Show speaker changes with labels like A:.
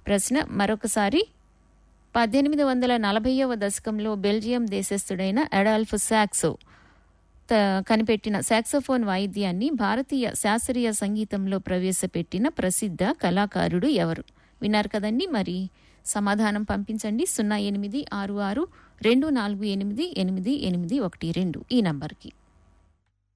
A: ప్రశ్న మరొకసారి. 1840వ దశకంలో బెల్జియం దేశస్థుడైన అడాల్ఫ్ సాక్సో కనిపెట్టిన సాక్సోఫోన్ వాయిద్యాన్ని భారతీయ శాస్త్రీయ సంగీతంలో ప్రవేశపెట్టిన ప్రసిద్ధ కళాకారుడు ఎవరు? విన్నారు కదండి. మరి సమాధానం పంపించండి 0866248882 ఈ నంబర్కి.